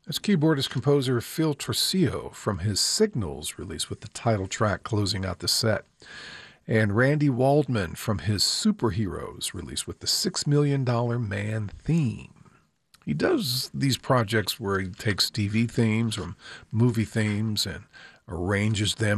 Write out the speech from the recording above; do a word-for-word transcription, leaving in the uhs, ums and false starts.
That's keyboardist composer Phil Trujillo from his Signals release with the title track closing out the set. And Randy Waldman from his Superheroes release with the Six Million Dollar Man theme. He does these projects where he takes T V themes or movie themes and arranges them